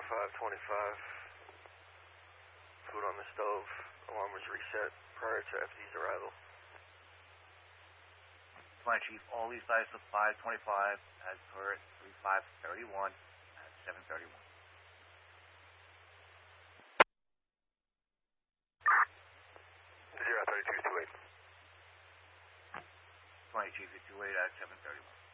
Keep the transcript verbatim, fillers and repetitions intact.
five twenty-five. Food on the stove. Alarm was reset prior to F D's arrival. Flying Chief, all these dice of five twenty-five as per three five thirty-one at seven thirty-one. Zero thirty-two two eight. Flying Chief, two eight at seven thirty-one.